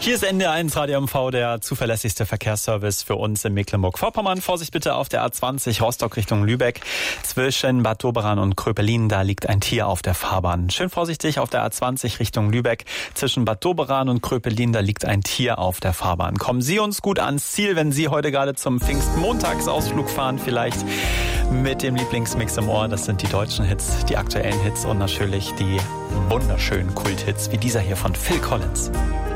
Hier ist NDR1 Radio MV, der zuverlässigste Verkehrsservice für uns in Mecklenburg-Vorpommern. Vorsicht bitte auf der A20 Rostock Richtung Lübeck. Zwischen Bad Doberan und Kröpelin, da liegt ein Tier auf der Fahrbahn. Schön vorsichtig auf der A20 Richtung Lübeck. Zwischen Bad Doberan und Kröpelin, da liegt ein Tier auf der Fahrbahn. Kommen Sie uns gut ans Ziel, wenn Sie heute gerade zum Pfingstmontagsausflug fahren, vielleicht mit dem Lieblingsmix im Ohr. Das sind die deutschen Hits, die aktuellen Hits und natürlich die wunderschönen Kulthits wie dieser hier von Phil Collins.